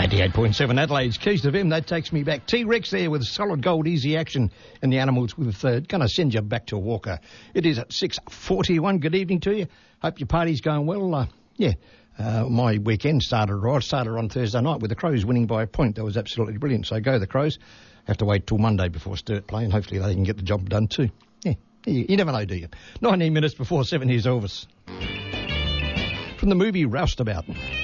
88.7 Adelaide's Keys to Vim. That takes me back. T-Rex there with solid gold, easy action. And the Animals with going to send you back to Walker. It is at 6:41. Good evening to you. Hope your party's going well. My weekend started right. Started on Thursday night with the Crows winning by a point. That was absolutely brilliant. So go the Crows. Have to wait till Monday before Sturt play, and hopefully they can get the job done too. Yeah, you never know, do you? 19 minutes before 7, here's Elvis. From the movie Roustabout.